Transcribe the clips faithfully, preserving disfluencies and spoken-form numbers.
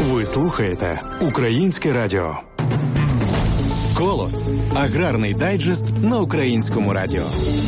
Ви слухаєте Українське радіо. «Колос» – аграрний дайджест на Українському радіо.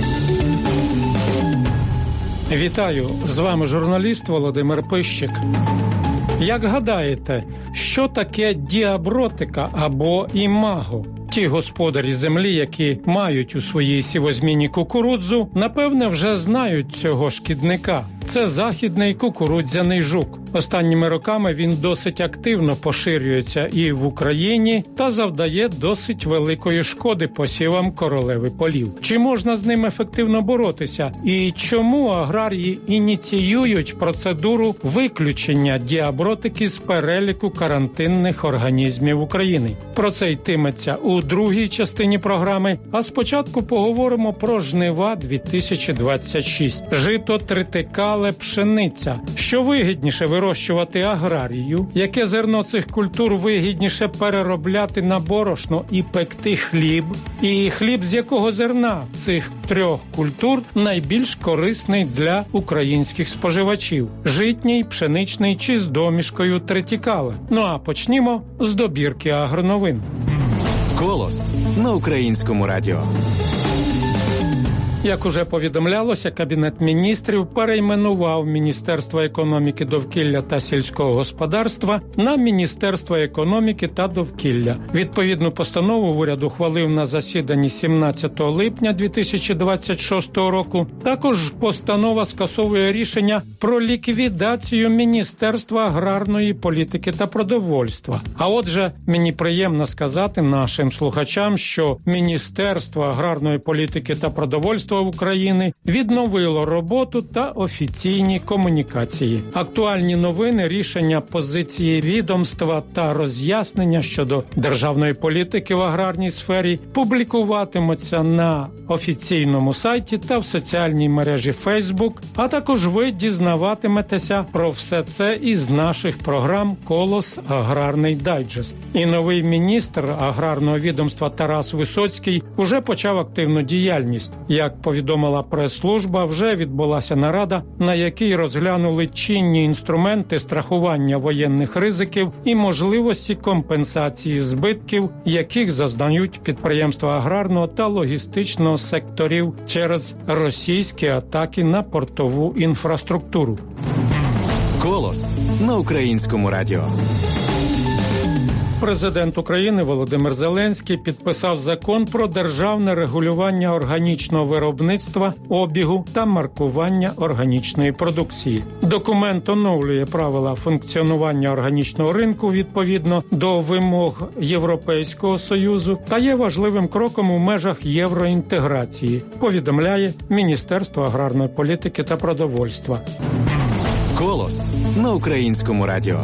Вітаю! З вами журналіст Володимир Пищик. Як гадаєте, що таке діабротика або імаго? Ті господарі землі, які мають у своїй сівозміні кукурудзу, напевне, вже знають цього шкідника. Це західний кукурудзяний жук. Останніми роками він досить активно поширюється і в Україні та завдає досить великої шкоди посівам королеви полів. Чи можна з ним ефективно боротися? І чому аграрії ініціюють процедуру виключення діабротики з переліку карантинних організмів України? Про це йтиметься у другій частині програми, а спочатку поговоримо про жнива дві тисячі двадцять шість. Жито, тритикале, пшениця. Що вигідніше вирощувати аграрію? Яке зерно цих культур вигідніше переробляти на борошно і пекти хліб? І хліб з якого зерна цих трьох культур найбільш корисний для українських споживачів? Житній, пшеничний чи з домішкою тритикале? Ну а почнімо з добірки агроновин. «Колос» на Українському радіо. Як уже повідомлялося, Кабінет міністрів перейменував Міністерство економіки, довкілля та сільського господарства на Міністерство економіки та довкілля. Відповідну постанову уряд ухвалив на засіданні сімнадцятого липня дві тисячі двадцять шостого року. Також постанова скасовує рішення про ліквідацію Міністерства аграрної політики та продовольства. А отже, мені приємно сказати нашим слухачам, що Міністерство аграрної політики та продовольства України відновило роботу та офіційні комунікації. Актуальні новини, рішення, позиції відомства та роз'яснення щодо державної політики в аграрній сфері публікуватимуться на офіційному сайті та в соціальній мережі Facebook, а також ви дізнаватиметеся про все це із наших програм «Колос. Аграрний дайджест». І новий міністр аграрного відомства Тарас Висоцький уже почав активну діяльність. Як повідомила прес-служба, вже відбулася нарада, на якій розглянули чинні інструменти страхування воєнних ризиків і можливості компенсації збитків, яких зазнають підприємства аграрного та логістичного секторів через російські атаки на портову інфраструктуру. «Колос» на Українському радіо. Президент України Володимир Зеленський підписав закон про державне регулювання органічного виробництва, обігу та маркування органічної продукції. Документ оновлює правила функціонування органічного ринку відповідно до вимог Європейського Союзу та є важливим кроком у межах євроінтеграції, повідомляє Міністерство аграрної політики та продовольства. «Колос» на Українському радіо.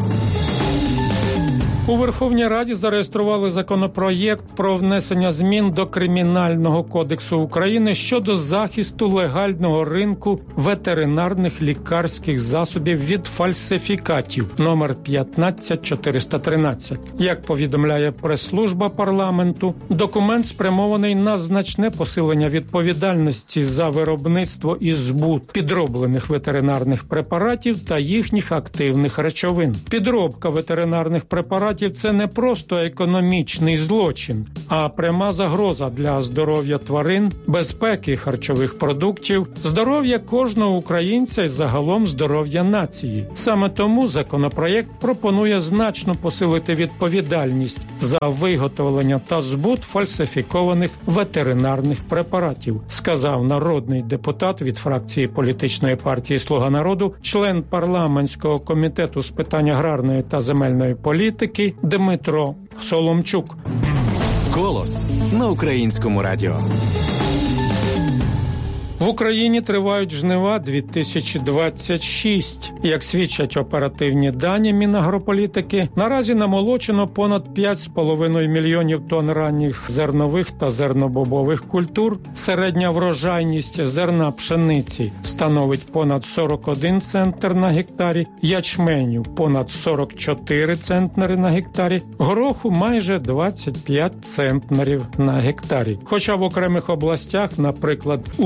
У Верховній Раді зареєстрували законопроєкт про внесення змін до Кримінального кодексу України щодо захисту легального ринку ветеринарних лікарських засобів від фальсифікатів номер п'ятнадцять чотириста тринадцять. Як повідомляє прес-служба парламенту, документ спрямований на значне посилення відповідальності за виробництво і збут підроблених ветеринарних препаратів та їхніх активних речовин. Підробка ветеринарних препаратів – це не просто економічний злочин, а пряма загроза для здоров'я тварин, безпеки харчових продуктів, здоров'я кожного українця і загалом здоров'я нації. Саме тому законопроєкт пропонує значно посилити відповідальність за виготовлення та збут фальсифікованих ветеринарних препаратів, сказав народний депутат від фракції політичної партії «Слуга народу», член парламентського комітету з питань аграрної та земельної політики Дмитро Соломчук. «Колос» на Українському радіо. В Україні тривають жнива дві тисячі двадцять шість. Як свідчать оперативні дані Мінагрополітики, наразі намолочено понад п'ять з половиною мільйонів тонн ранніх зернових та зернобобових культур. Середня врожайність зерна пшениці становить понад сорок один центнер на гектарі, ячменю понад сорок чотири центнери на гектарі, гороху майже двадцять п'ять центнерів на гектарі. Хоча в окремих областях, наприклад, у Києві,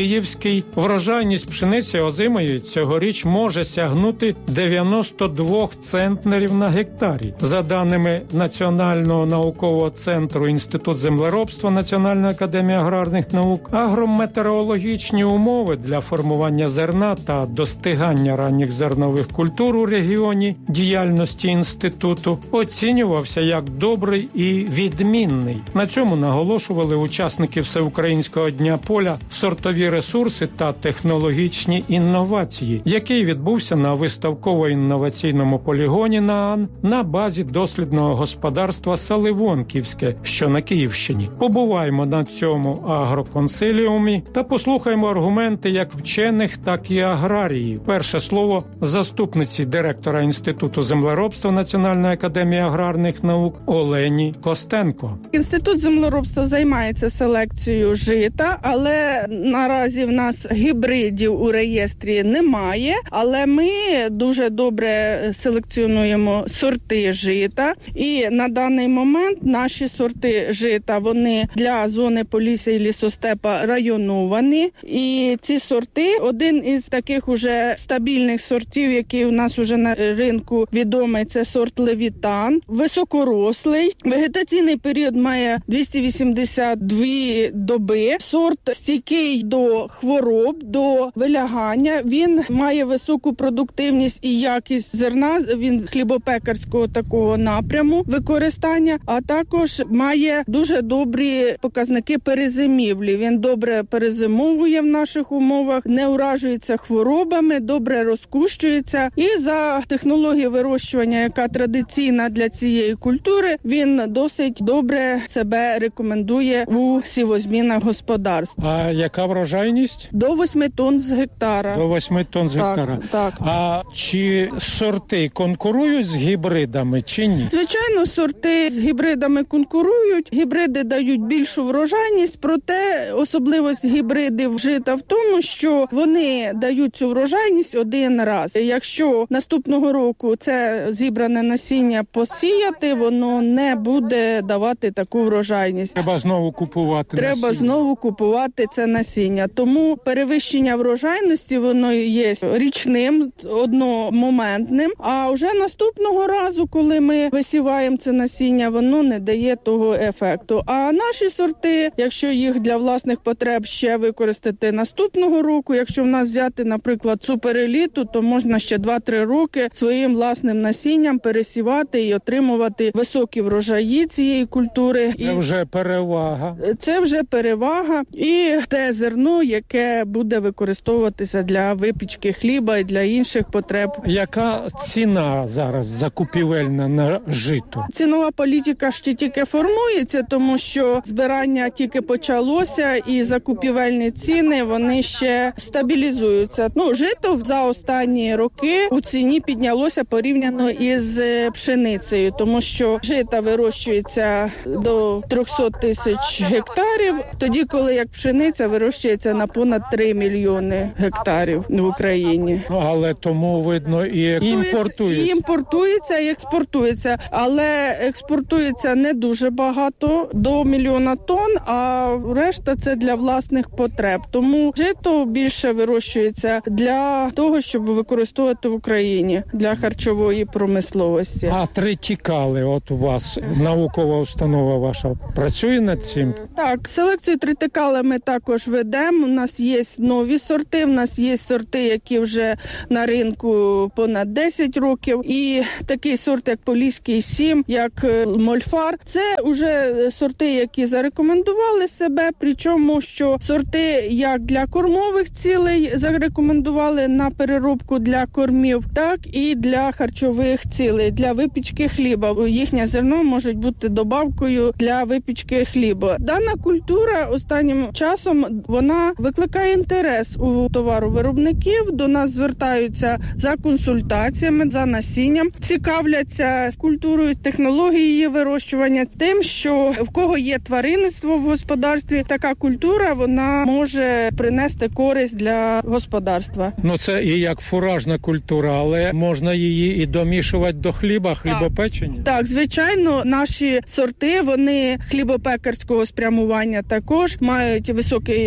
Київський, врожайність пшениці озимої цьогоріч може сягнути дев'яносто два центнерів на гектарі. За даними Національного наукового центру Інститут землеробства Національної академії аграрних наук, агрометеорологічні умови для формування зерна та достигання ранніх зернових культур у регіоні діяльності інституту оцінювався як добрий і відмінний. На цьому наголошували учасники Всеукраїнського дня поля сортові ресурси та технологічні інновації, який відбувся на виставково-інноваційному полігоні НААН на базі дослідного господарства Саливонківське, що на Київщині. Побуваємо на цьому агроконсиліумі та послухаємо аргументи як вчених, так і аграріїв. Перше слово заступниці директора Інституту землеробства Національної академії аграрних наук Олені Костенко. Інститут землеробства займається селекцією жита, але наразі в нас гібридів у реєстрі немає, але ми дуже добре селекціонуємо сорти жита, і на даний момент наші сорти жита, вони для зони Полісся і лісостепа районовані, і ці сорти, один із таких уже стабільних сортів, який у нас уже на ринку відомий, це сорт Левітан, високорослий, вегетаційний період має двісті вісімдесят дві доби, сорт стійкий до хвороб, до вилягання, він має високу продуктивність і якість зерна, він хлібопекарського такого напряму використання, а також має дуже добрі показники перезимівлі, він добре перезимовує в наших умовах, не уражується хворобами, добре розкущується, і за технологією вирощування, яка традиційна для цієї культури, він досить добре себе рекомендує у сівозмінах господарств. А яка врожайність? До восьми тонн з гектара. До восьми тонн з гектара. Так, так. А чи сорти конкурують з гібридами чи ні? Звичайно, сорти з гібридами конкурують. Гібриди дають більшу врожайність, проте особливість гібридів жита в тому, що вони дають цю врожайність один раз. Якщо наступного року це зібране насіння посіяти, воно не буде давати таку врожайність. Треба знову купувати Треба насіння. знову купувати це насіння. Тому перевищення врожайності, воно є річним, одномоментним. А вже наступного разу, коли ми висіваємо це насіння, воно не дає того ефекту. А наші сорти, якщо їх для власних потреб ще використати наступного року, якщо в нас взяти, наприклад, супереліту, то можна ще два-три роки своїм власним насінням пересівати і отримувати високі врожаї цієї культури. Це вже перевага. Це вже перевага і те зерно, яке буде використовуватися для випічки хліба і для інших потреб. Яка ціна зараз закупівельна на жито? Цінова політика ще тільки формується, тому що збирання тільки почалося і закупівельні ціни, вони ще стабілізуються. Ну, жито за останні роки у ціні піднялося порівняно із пшеницею, тому що жита вирощується до триста тисяч гектарів, тоді, коли як пшениця вирощується на понад три мільйони гектарів в Україні. Ну, але тому, видно, і імпортується. І імпортується, і експортується. Але експортується не дуже багато, до мільйона тонн, а решта це для власних потреб. Тому жито більше вирощується для того, щоб використовувати в Україні, для харчової промисловості. А тритікали, от у вас наукова установа ваша працює над цим? Так, селекцію тритикали ми також ведемо. У нас є нові сорти, у нас є сорти, які вже на ринку понад десять років. І такий сорт, як Поліський сім, як Мольфар, це вже сорти, які зарекомендували себе, причому, що сорти як для кормових цілей зарекомендували на переробку для кормів, так і для харчових цілей, для випічки хліба. Їхнє зерно може бути добавкою для випічки хліба. Дана культура останнім часом вона викликає інтерес у товаровиробників, до нас звертаються за консультаціями, за насінням, цікавляться культурою, технологією її вирощування, тим, що в кого є тваринництво в господарстві, така культура, вона може принести користь для господарства. Ну це і як фуражна культура, але можна її і домішувати до хліба, хлібопечення? Так, так, звичайно, наші сорти, вони хлібопекарського спрямування також мають високий порівняний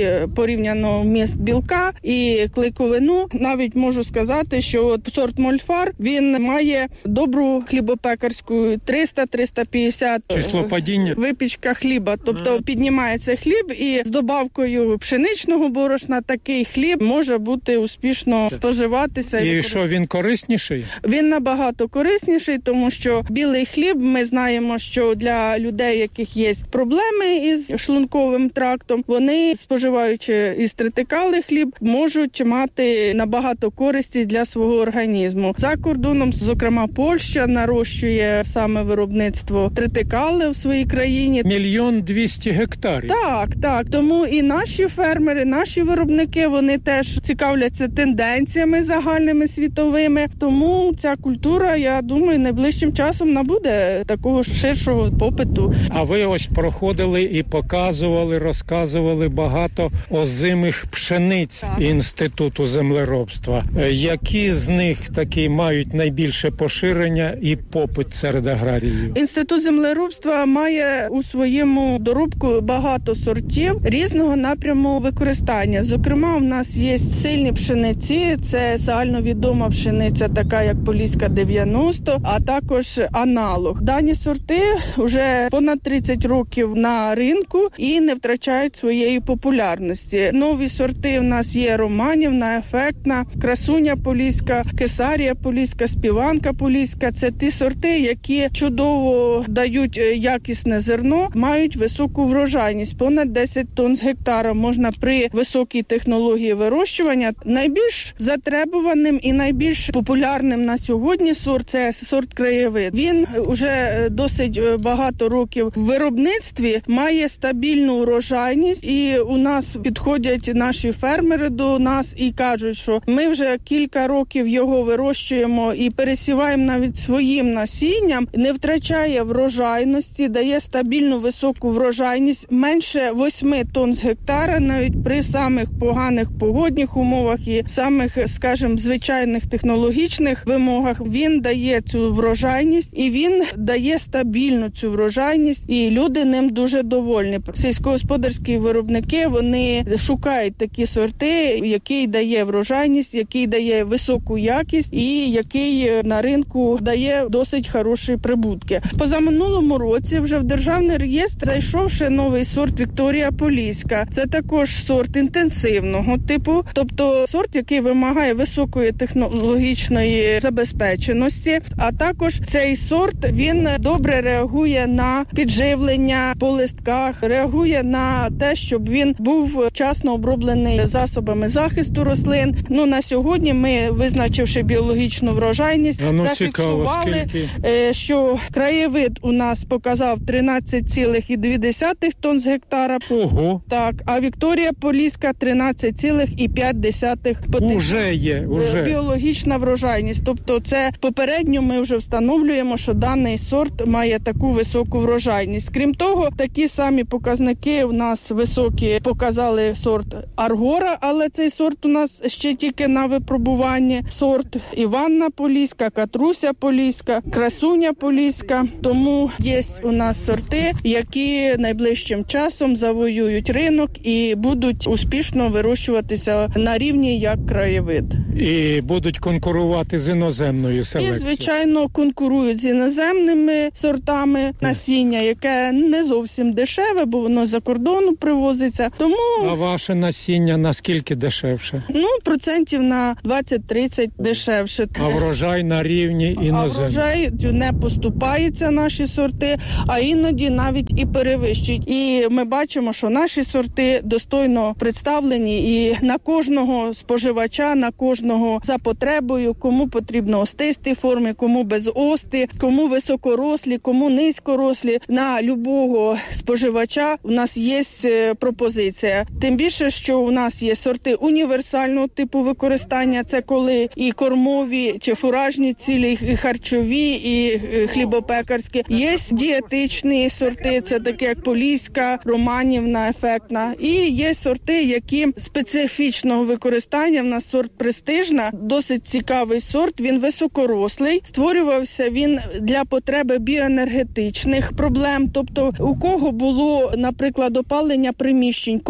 порівняно вміст білка і клейковину. Навіть можу сказати, що от сорт Мольфар, він має добру хлібопекарську триста - триста п'ятдесят число падіння випічка хліба. Тобто а. піднімається хліб, і з добавкою пшеничного борошна такий хліб може бути успішно споживатися. І, і що, він корисніший? Він набагато корисніший, тому що білий хліб, ми знаємо, що для людей, яких є проблеми із шлунковим трактом, вони, споживаючи із тритикали хліб, можуть мати набагато користі для свого організму. За кордоном, зокрема, Польща нарощує саме виробництво тритикали в своїй країні. Мільйон двісті гектарів. Так, так. Тому і наші фермери, наші виробники, вони теж цікавляться тенденціями загальними світовими. Тому ця культура, я думаю, найближчим часом набуде такого ширшого попиту. А ви ось проходили і показували, розказували багато озимих пшениць так. Інституту землеробства. Які з них такі мають найбільше поширення і попит серед аграріїв? Інститут землеробства має у своєму доробку багато сортів різного напряму використання. Зокрема, у нас є сильні пшениці, це загальновідома пшениця, така як Поліська дев'яносто, а також аналог. Дані сорти вже понад тридцять років на ринку і не втрачають своєї популярності. Нові сорти у нас є Романівна, Ефектна, Красуня Поліська, Кесарія Поліська, Співанка Поліська. Це ті сорти, які чудово дають якісне зерно, мають високу врожайність. Понад десять тонн з гектара можна при високій технології вирощування. Найбільш затребуваним і найбільш популярним на сьогодні сорт – це сорт Краєвид. Він вже досить багато років в виробництві, має стабільну урожайність, і у нас підходять наші фермери до нас і кажуть, що ми вже кілька років його вирощуємо і пересіваємо навіть своїм насінням, не втрачає врожайності, дає стабільну високу врожайність, менше восьми тонн з гектара, навіть при самих поганих погодних умовах і самих, скажімо, звичайних технологічних вимогах. Він дає цю врожайність і він дає стабільну цю врожайність, і люди ним дуже довольні. Сільськогосподарські виробники, вони шукають такі сорти, який дає врожайність, який дає високу якість і який на ринку дає досить хороші прибутки. Позаминулому році вже в державний реєстр зайшов ще новий сорт Вікторія Поліська. Це також сорт інтенсивного типу, тобто сорт, який вимагає високої технологічної забезпеченості, а також цей сорт, він добре реагує на підживлення по листках, реагує на те, щоб він був вчасно оброблений засобами захисту рослин. Ну, на сьогодні ми, визначивши біологічну врожайність, ну, зафіксували, цікаво, що Краєвид у нас показав тринадцять цілих дві десятих тонн з гектара. Ого. Так, а Вікторія Поліська тринадцять цілих п'ять десятих Уже є, уже. Біологічна врожайність. Тобто це попередньо ми вже встановлюємо, що даний сорт має таку високу врожайність. Крім того, такі самі показники у нас високі показали сорт Аргора, але цей сорт у нас ще тільки на випробуванні. Сорт Іванна Поліська, Катруся Поліська, Красуня Поліська. Тому є у нас сорти, які найближчим часом завоюють ринок і будуть успішно вирощуватися на рівні як Краєвид. І будуть конкурувати з іноземною селекцією. І, звичайно, конкурують з іноземними сортами насіння, яке не зовсім дешеве, бо воно за кордону привозиться. Тому... А ваше насіння наскільки дешевше? Ну, процентів на двадцять-тридцять дешевше. А врожай на рівні іноземного? А врожай не поступаються наші сорти, а іноді навіть і перевищують. І ми бачимо, що наші сорти достойно представлені і на кожного споживача, на кожного за потребою, кому потрібно остисті форми, кому без ости, кому високорослі, кому низькорослі. На любого споживача у нас є пропозиція. Тим більше, що у нас є сорти універсального типу використання. Це коли і кормові, чи фуражні цілі, і харчові, і хлібопекарські. Є дієтичні сорти, це такі як Поліська, Романівна, Ефектна. І є сорти, які специфічного використання. В нас сорт Престижна, досить цікавий сорт, він високорослий. Створювався він для потреби біоенергетичних проблем. Тобто у кого було, наприклад, опалення приміщень, контор,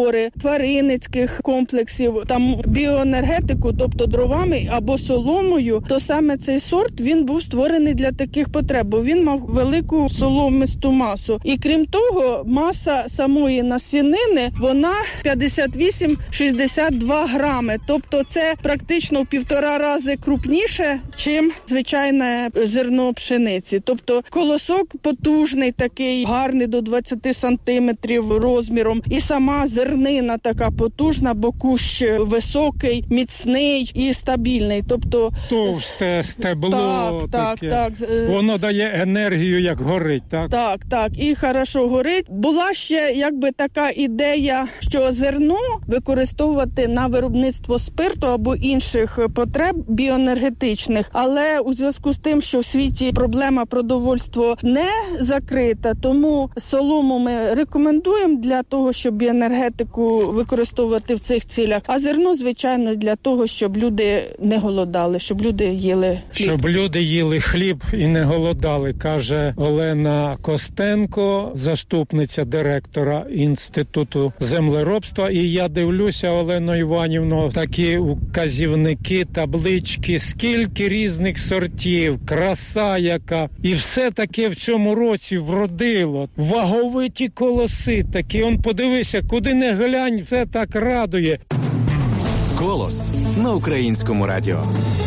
культури, тваринницьких комплексів, там біоенергетику, тобто дровами або соломою, то саме цей сорт, він був створений для таких потреб, бо він мав велику соломисту масу. І крім того, маса самої насінини, вона п'ятдесят вісім - шістдесят два грами. Тобто це практично в півтора рази крупніше, чим звичайне зерно пшениці. Тобто колосок потужний, такий гарний, до двадцяти сантиметрів розміром. І сама зернина така потужна, бо кущ високий, міцний і стабільний. Тобто товсте стебло, так, таке. Так, так. Воно дає енергію, як горить, так? Так, так. І хорошо горить. Була ще якби така ідея, що зерно використовувати на виробництво спирту або інших потреб біоенергетичних. Але у зв'язку з тим, що в світі проблема продовольства не закрита, тому солому ми рекомендуємо для того, щоб біоенергетику використовувати в цих цілях. А зерно, звичайно, для того, щоб люди не голодали, щоб люди їли хліб. Щоб люди їли хліб і не голодали, каже Олена Костенко, заступниця директора Інституту землеробства. І я дивлюся, Олено Іванівно, такі указівники, таблички, скільки різних сортів, краса яка. І все таке в цьому році вродило. Ваговиті колоси такі. Он подивися, куди не глянь, все так радує. «Колос» на Українському радіо.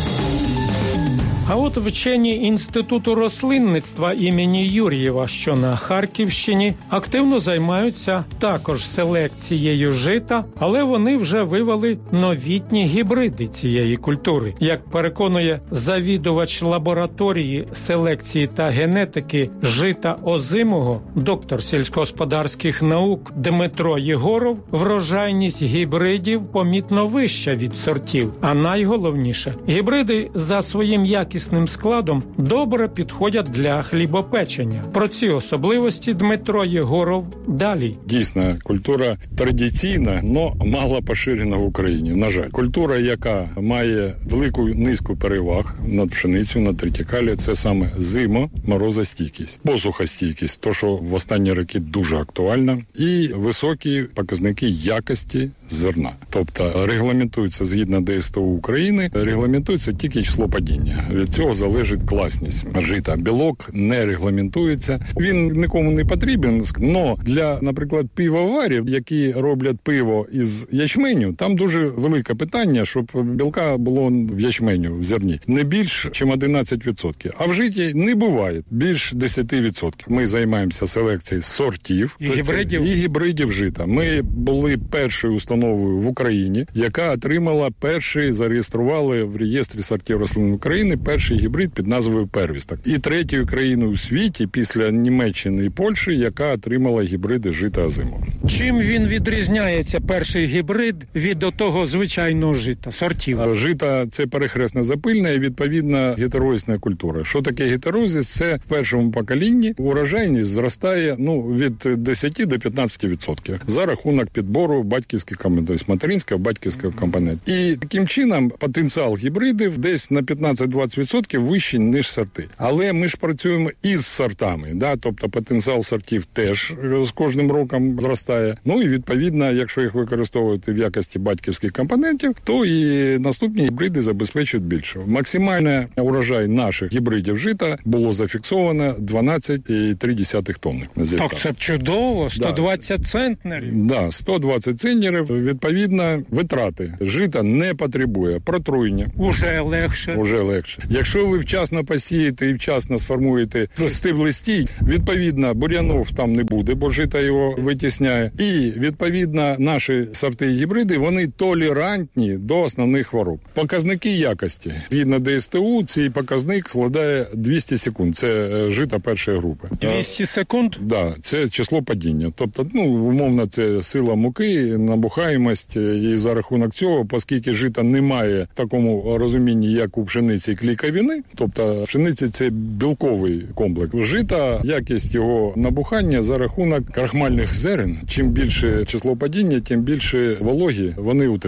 А от вчені Інституту рослинництва імені Юр'єва, що на Харківщині, активно займаються також селекцією жита, але вони вже вивели новітні гібриди цієї культури. Як переконує завідувач лабораторії селекції та генетики жита озимого, доктор сільськогосподарських наук Дмитро Єгоров, врожайність гібридів помітно вища від сортів. А найголовніше, гібриди за своїм якісним складом добре підходять для хлібопечення. Про ці особливості Дмитро Єгоров далі. Дійсно, культура традиційна, але мало поширена в Україні. На жаль, культура, яка має велику низку переваг над пшеницею, над тритикалією, це саме зимо, морозостійкість, посухостійкість, то, що в останні роки дуже актуально, і високі показники якості зерна. Тобто регламентується згідно Д С Т У України, регламентується тільки число падіння. Від цього залежить класність жита. Білок не регламентується. Він нікому не потрібен, але для, наприклад, пивоварів, які роблять пиво із ячменю, там дуже велике питання, щоб білка було в ячменю, в зерні, не більш, ніж одинадцять відсотків. А в житі не буває більш десять відсотків. Ми займаємося селекцією сортів і гібридів. і гібридів жита. Ми були першою установою в Україні, яка отримала перший, зареєстрували в реєстрі сортів рослин України перший гібрид під назвою Первісток. І третьою країною у світі після Німеччини і Польщі, яка отримала гібриди жита озимого. Чим він відрізняється, перший гібрид, від того звичайного жита, сортів? Жита – це перехресне запильне і, відповідно, гетерозисна культура. Що таке гетерозис? Це в першому поколінні урожайність зростає ну, від десять до п'ятнадцяти відсотків за рахунок підбору батьківських компонентів, тобто материнського, батьківського компоненту. І таким чином потенціал гібридів десь на п'ятнадцять-двадцять відсотків вищий, ніж сорти. Але ми ж працюємо із сортами, да? Тобто потенціал сортів теж з кожним роком зростає. Ну і відповідно, якщо їх використовувати в якості батьківських компонентів, то і наступні гібриди забезпечують більше. Максимальний урожай наших гібридів жита було зафіксовано дванадцять цілих три десятих тонни. Так, це чудово, сто двадцять да. центнерів. Так, да, сто двадцять центнерів. Відповідно, витрати жита не потребує протруєння. Уже легше. Уже легше. Якщо ви вчасно посієте і вчасно сформуєте стиблистій, відповідно, бур'янов там не буде, бо жита його витісняє. І, відповідно, наші сорти і гібриди, вони толерантні до основних хвороб. Показники якості. Згідно Д С Т У, цей показник складає двісті секунд. Це жита першої групи. двісті секунд? Так, да, це число падіння. Тобто, ну, умовно, це сила муки, набухаємость, і за рахунок цього, оскільки жита немає в такому розумінні, як у пшениці клейковини, тобто пшениці це білковий комплекс. Жита, якість його набухання за рахунок крахмальних зерен. Чим більше число падіння, тим більше вологі вони утримують.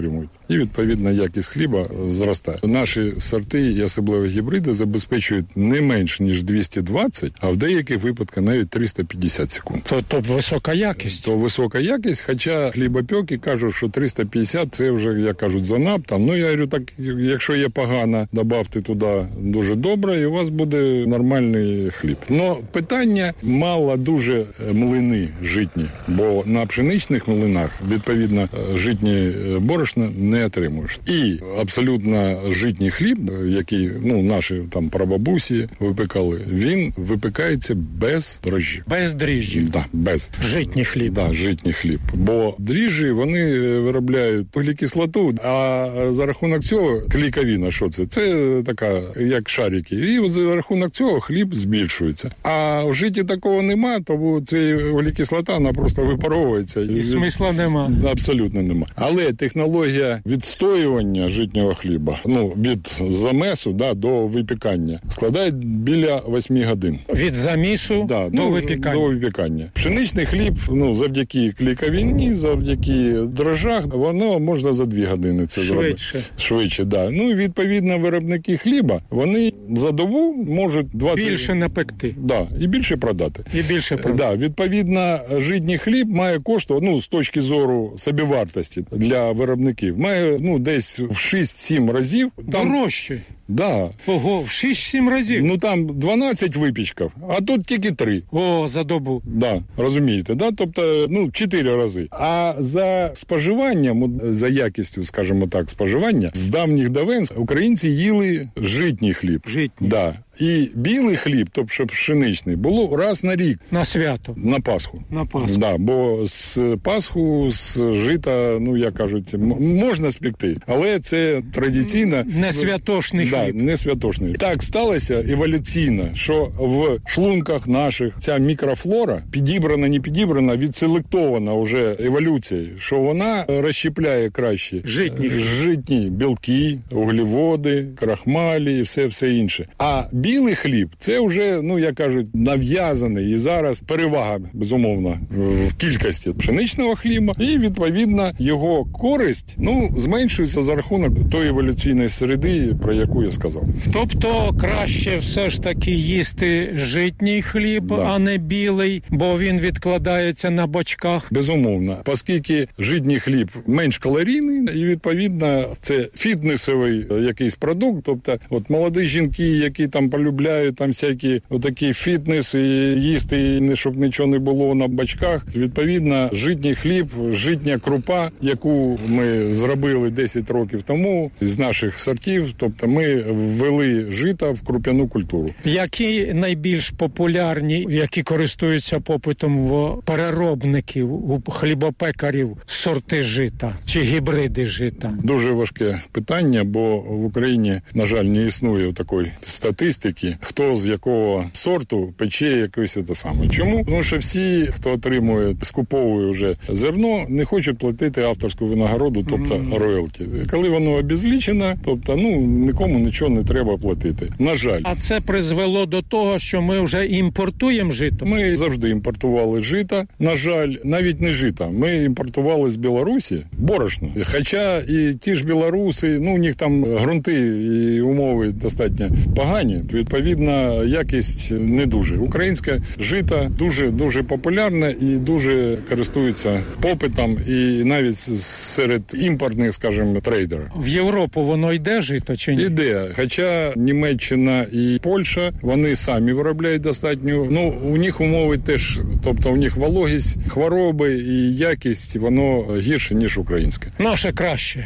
і, відповідно, якість хліба зростає. Наші сорти і особливо гібриди забезпечують не менш, ніж двісті двадцять, а в деяких випадках навіть триста п'ятдесят секунд. То, то висока якість. То висока якість, хоча хлібопеки кажуть, що триста п'ятдесят це вже, як кажуть, занадто. Ну, я говорю, так, якщо є погано, добавте туди дуже добре, і у вас буде нормальний хліб. Но питання, мало дуже млини житні, бо на пшеничних млинах, відповідно, житні борошна не отримуєш. І абсолютно житній хліб, який, ну, наші там прабабусі випекали, він випекається без дрожжів. Без дріжджів? Да, без. Житній хліб? Да, житній хліб. Бо дріжджі, вони виробляють вуглекислоту, а за рахунок цього клейковина, що це? Це така, як шарики. І за рахунок цього хліб збільшується. А в житті такого нема, тому ця вуглекислота, вона просто випаровується. І, і смисла нема. Абсолютно нема. Але технологія відстоювання житнього хліба, ну, від замесу, да, до випікання, складає біля восьми годин. Від замісу да, до ну, випікання. До випікання. Пшеничний хліб, ну, завдяки клейковині, завдяки дрожжах, воно можна за дві години це зробити. Швидше. Швидше, да. Ну, і, відповідно, виробники хліба, вони за добу можуть двадцять... Більше напекти. Да, і більше продати. І більше продати. Да, відповідно, житній хліб має коштувати, ну, з точки зору собівартості для виробників, має, ну, десь в шість-сім разів. Там... Дорожче. Да. Ого, в шість-сім разів? Ну, там дванадцять випічків, а тут тільки три. О, за добу. Да, розумієте, да? Тобто, ну, чотири рази. А за споживанням, за якістю, скажімо так, споживання, з давніх давен українці їли житній хліб. Житній. Да. І білий хліб, тобто пшеничний, було раз на рік. На свято. На Пасху. На Пасху. Да, бо з Пасху, з жита, ну, як кажуть, можна спекти, але це традиційно... Не святошний да, хліб. не святошний. Так сталося еволюційно, що в шлунках наших ця мікрофлора підібрана, не підібрана, відселектована вже еволюцією, що вона розщепляє краще житні, житні білки, вуглеводи, крахмалі і все-все інше. А білий хліб – це вже, ну, як кажуть, нав'язаний. І зараз перевага, безумовно, в кількості пшеничного хліба. І, відповідно, його користь, ну, зменшується за рахунок тої еволюційної середи, про яку я сказав. Тобто краще все ж таки їсти житній хліб, да, а не білий, бо він відкладається на бочках? Безумовно. Оскільки житній хліб менш калорійний, і, відповідно, це фітнесовий якийсь продукт. Тобто, от молоді жінки, які там полюбляють там всякі отакі фітнес і їсти, і щоб нічого не було на бачках. Відповідно, житній хліб, житня крупа, яку ми зробили десять років тому з наших сортів, тобто ми ввели жита в круп'яну культуру. Які найбільш популярні, які користуються попитом в переробників, у хлібопекарів сорти жита чи гібриди жита? Дуже важке питання, бо в Україні, на жаль, не існує такої статистики, хто з якого сорту пече якось те саме. Чому? Тому що всі, хто отримує, скуповує вже зерно, не хочуть платити авторську винагороду, тобто mm. роялті. Коли воно обезлічено, тобто, ну, нікому нічого не треба платити. На жаль. А це призвело до того, що ми вже імпортуємо жито? Ми завжди імпортували жито. На жаль, навіть не жито. Ми імпортували з Білорусі борошно. Хоча і ті ж білоруси, ну, у них там ґрунти і умови достатньо погані. Відповідно, якість не дуже. Українське жито дуже-дуже популярне і дуже користується попитом, і навіть серед імпортних, скажімо, трейдерів. В Європу воно йде жито чи ні? Іде. Хоча Німеччина і Польща, вони самі виробляють достатньо. Ну, у них умови теж, тобто у них вологість, хвороби і якість, воно гірше, ніж українське. Наше краще.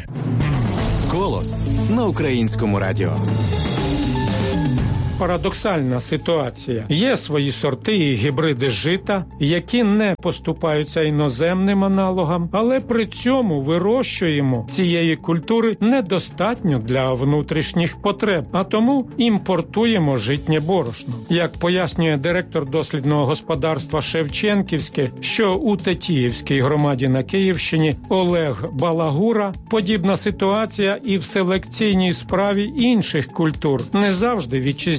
Голос на Українському радіо. Парадоксальна ситуація. Є свої сорти і гібриди жита, які не поступаються іноземним аналогам, але при цьому вирощуємо цієї культури недостатньо для внутрішніх потреб, а тому імпортуємо житнє борошно. Як пояснює директор дослідного господарства Шевченківське, що у Тетіївській громаді на Київщині Олег Балагура, подібна ситуація і в селекційній справі інших культур. Не завжди вітчизняні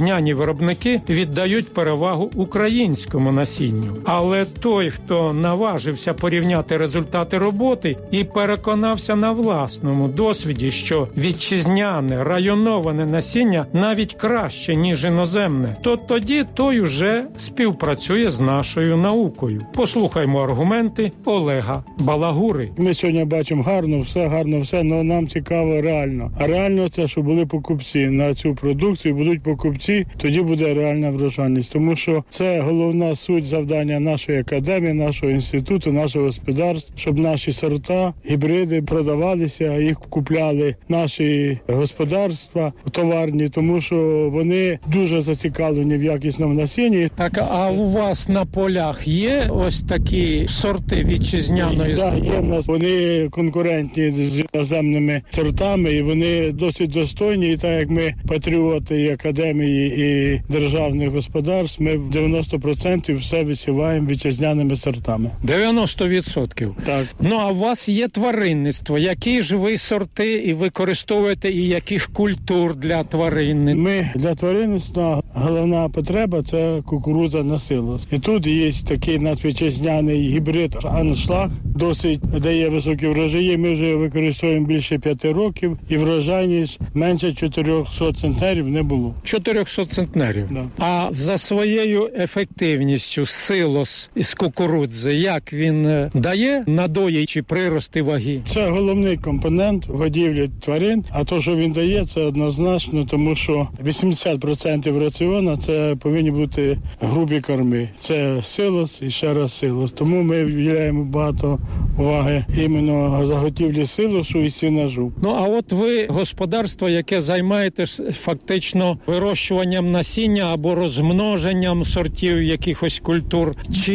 вітчизняні виробники віддають перевагу українському насінню. Але той, хто наважився порівняти результати роботи і переконався на власному досвіді, що вітчизняне, районоване насіння навіть краще, ніж іноземне, то тоді той уже співпрацює з нашою наукою. Послухаймо аргументи Олега Балагури. Ми сьогодні бачимо гарно все, гарно все, але нам цікаво реально. А реально це, що були покупці на цю продукцію, будуть покупці, тоді буде реальна врожайність. Тому що це головна суть завдання нашої академії, нашого інституту, нашого господарства, щоб наші сорта, гібриди продавалися, їх купляли наші господарства товарні, тому що вони дуже зацікавлені в якісному насінні. Так, а у вас на полях є ось такі сорти вітчизняної? Так, да, є в нас. Вони конкурентні з іноземними сортами, і вони досить достойні. І так як ми патріоти і академії, і державних господарств, ми в дев'яносто відсотків все висіваємо вітчизняними сортами. дев'яносто відсотків? Так. Ну, а у вас є тваринництво. Які ж ви сорти і використовуєте, і яких культур для тваринництва? Ми для тваринництва головна потреба – це кукурудза на силос. І тут є такий наш вітчизняний гібрид аншлаг, досить дає високі врожаї. Ми вже використовуємо більше п'яти років, і врожайність менше чотирьохсот центнерів не було. чотирьохсот центнерів? Да. А за своєю ефективністю силос із кукурудзи, як він дає надої чи прирости ваги? Це головний компонент годівлі тварин, а то, що він дає, це однозначно, тому що вісімдесят відсотків раціону – це повинні бути грубі корми. Це силос і ще раз силос. Тому ми вділяємо багато уваги іменно заготівлі силосу і сінажу. Ну, а от ви господарство, яке займаєтесь фактично вирощуванням насіння або розмноженням сортів якихось культур. Чи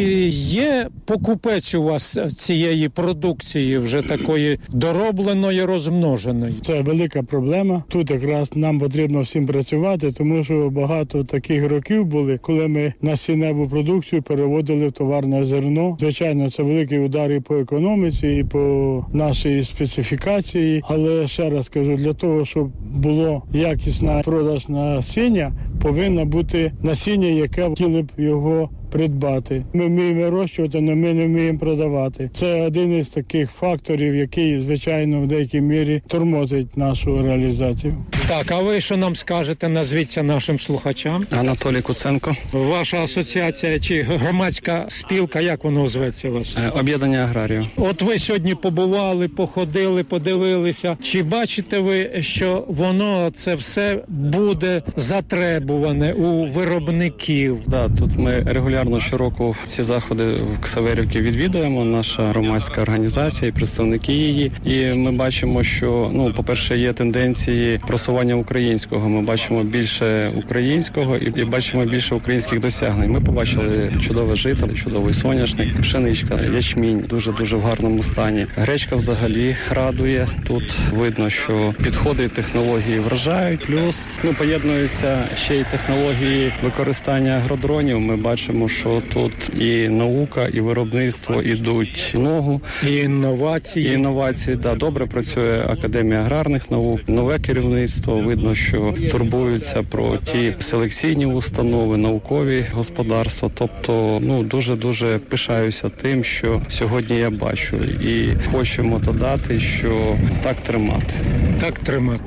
є покупець у вас цієї продукції вже такої доробленої, розмноженої? Це велика проблема. Тут якраз нам потрібно всім працювати, тому що багато таких років були, коли ми насінневу продукцію переводили в товарне зерно. Звичайно, це великий удар і по економіці, і по нашій специфікації. Але ще раз кажу, для того, щоб було якісне продаж насіння, повинно бути насіння, яке хотіли б його придбати. Ми вміємо вирощувати, але ми не вміємо продавати. Це один із таких факторів, який, звичайно, в деякій мірі тормозить нашу реалізацію. Так, а ви що нам скажете? Назвіться нашим слухачам. Анатолій Куценко. Ваша асоціація чи громадська спілка, як воно зветься у вас? Об'єднання аграріїв. От ви сьогодні побували, походили, подивилися. Чи бачите ви, що воно, це все буде затребуване у виробників? Да, тут ми регулярно щороку ці заходи в Ксаверівці відвідуємо, наша громадська організація і представники її. І ми бачимо, що, ну, по-перше, є тенденції просування українського. Ми бачимо більше українського і, і бачимо більше українських досягнень. Ми побачили чудове жито, чудовий соняшник, пшеничка, ячмінь дуже-дуже в гарному стані. Гречка взагалі радує. Тут видно, що підходи і технології вражають. Плюс, ну, поєднуються ще й технології використання агродронів. Ми бачимо, що тут і наука, і виробництво ідуть в ногу. І інновації. І інновації, да, добре працює Академія аграрних наук, нове керівництво. Видно, що турбуються про ті селекційні установи, наукові господарства. Тобто, ну, дуже-дуже пишаюся тим, що сьогодні я бачу. І хочемо додати, що так тримати. Так тримати.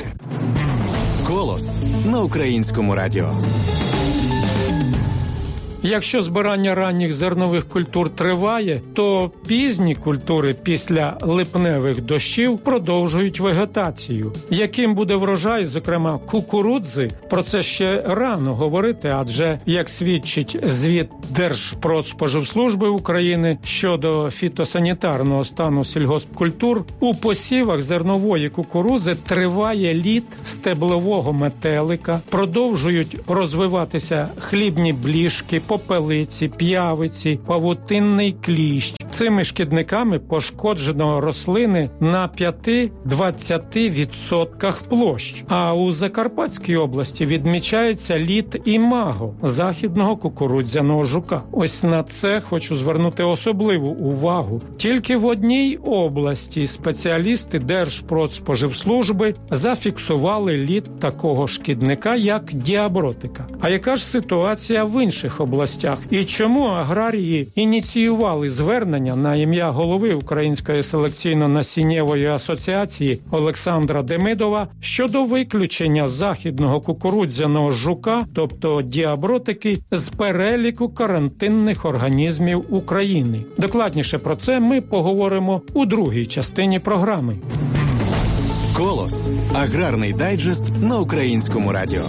Голос на Українському радіо. Якщо збирання ранніх зернових культур триває, то пізні культури після липневих дощів продовжують вегетацію. Яким буде врожай, зокрема кукурудзи, про це ще рано говорити, адже, як свідчить звіт Держпродспоживслужби України щодо фітосанітарного стану сільгоспкультур, у посівах зернової кукурудзи триває літ стеблового метелика, продовжують розвиватися хлібні бліжки, попелиці, п'явиці, павутинний кліщ. Цими шкідниками пошкоджено рослини на п'ять-двадцять відсотках площ. А у Закарпатській області відмічається лід імаго західного кукурудзяного жука. Ось на це хочу звернути особливу увагу. Тільки в одній області спеціалісти Держпродспоживслужби зафіксували лід такого шкідника, як діабротика. А яка ж ситуація в інших областях? І чому аграрії ініціювали звернення на ім'я голови Української селекційно-насіннєвої асоціації Олександра Демидова щодо виключення західного кукурудзяного жука, тобто діабротики, з переліку карантинних організмів України? Докладніше про це ми поговоримо у другій частині програми. «Колос» – аграрний дайджест на Українському радіо.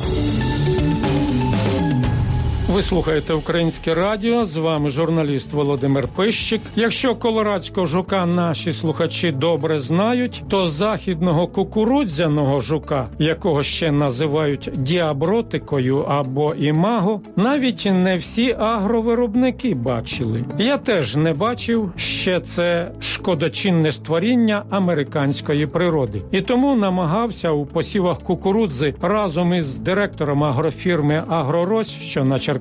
Ви слухаєте Українське радіо, з вами журналіст Володимир Пищик. Якщо колорадського жука наші слухачі добре знають, то західного кукурудзяного жука, якого ще називають діабротикою або імаго, навіть не всі агровиробники бачили. Я теж не бачив, ще це шкодочинне створіння американської природи. І тому намагався у посівах кукурудзи разом із директором агрофірми «Агрорось», що на Черкащині,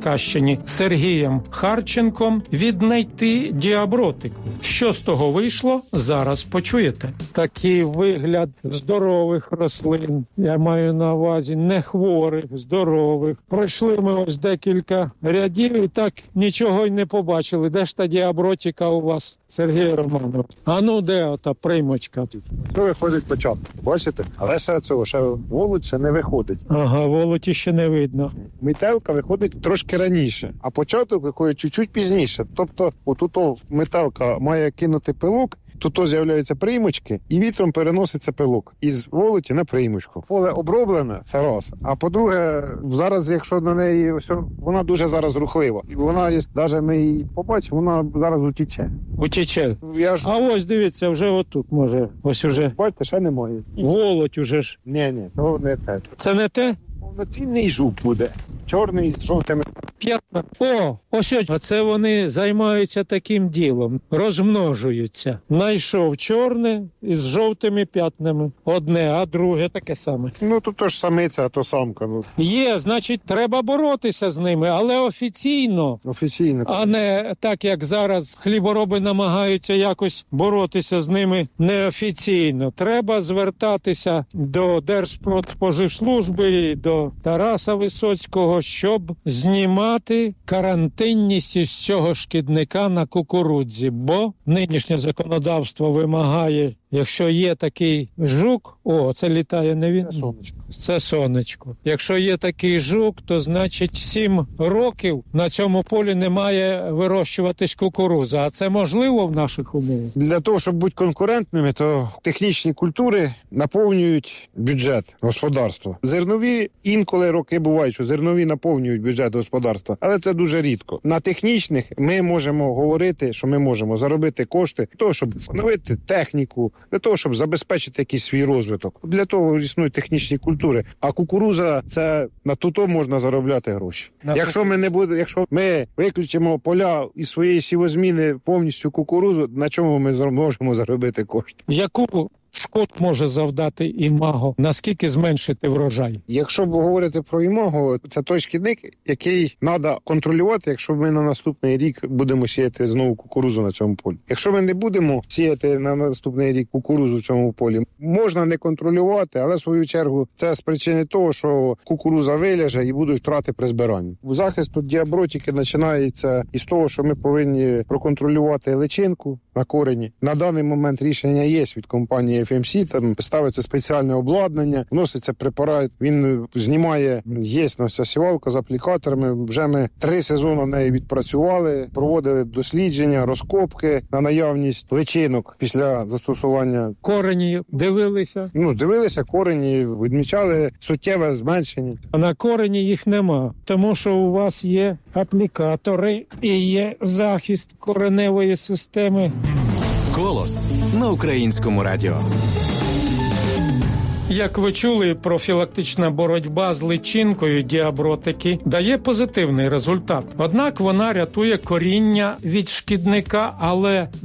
Сергієм Харченком, віднайти діабротику. Що з того вийшло, зараз почуєте. Такий вигляд здорових рослин, я маю на увазі не хворих, здорових. Пройшли ми ось декілька рядів і так нічого й не побачили. Де ж та діабротика у вас, Сергій Романович? А ну де ота приймочка? Що виходить початку, бачите? Але ще цього, ще волоть ще не виходить. Ага, волоті ще не видно. Метелка виходить трошки раніше, а початок виходить чуть-чуть пізніше. Тобто, отут метелка має кинути пилок, тут з'являються приймочки, і вітром переноситься пилок із волоті на приймочку. Поле оброблене, це раз. А по-друге, зараз, якщо на неї, ось, вона дуже зараз рухлива. І вона, навіть ми її побачимо, вона зараз утіче. Утіче. Я ж... А ось, дивіться, вже отут, може, ось уже. Бачите, ще немає. Волоть уже ж. Ні-ні, то не те. Це не те? Повноцінний жук буде. Чорний з жовтими. П'ятна. О, ось ось. Оце вони займаються таким ділом. Розмножуються. Найшов чорне із жовтими п'ятнами. Одне, а друге таке саме. Ну, тут то ж самиця, а то самка. Ну. Є, значить, треба боротися з ними, але офіційно. Офіційно. А не так, як зараз хлібороби намагаються якось боротися з ними неофіційно. Треба звертатися до Держпродспоживслужби, до Тараса Висоцького, щоб знімати карантинність із цього шкідника на кукурудзі, бо нинішнє законодавство вимагає, якщо є такий жук, о, це літає не він, це сонечко. Це сонечко. Якщо є такий жук, то значить сім років на цьому полі не має вирощуватись кукурудза. А це можливо в наших умовах? Для того, щоб бути конкурентними, то технічні культури наповнюють бюджет господарства. Зернові інколи роки бувають, що зернові наповнюють бюджет господарства, але це дуже рідко. На технічних ми можемо говорити, що ми можемо заробити кошти для того, щоб оновити техніку, для того, щоб забезпечити якийсь свій розвиток. Для того існують технічні культури. А кукуруза – це на туто можна заробляти гроші. На якщо ми не буде, якщо ми виключимо поля із своєї сівозміни повністю кукурузу, на чому ми зможемо заробити кошти? Яку шкод може завдати імаго? Наскільки зменшити врожай? Якщо б говорити про імаго, це той шкідник, який треба контролювати, якщо ми на наступний рік будемо сіяти знову кукурузу на цьому полі. Якщо ми не будемо сіяти на наступний рік кукурузу в цьому полі, можна не контролювати, але в свою чергу це з причини того, що кукуруза виляже і будуть втрати при збиранні. Захист від діабротики починається із того, що ми повинні проконтролювати личинку на корені. На даний момент рішення є від компанії еф ем сі, там ставиться спеціальне обладнання, вноситься препарат, він знімає, є на вся сівалка з аплікаторами, вже ми три сезони неї відпрацювали, проводили дослідження, розкопки на наявність личинок після застосування. Корені дивилися? Ну, дивилися корені, відмічали суттєве зменшення. А на корені їх нема, тому що у вас є аплікатори і є захист кореневої системи. «Колос» на Українському радіо. Як ви чули, профілактична боротьба з личинкою діабротики дає позитивний результат. Однак вона рятує коріння від шкідника, але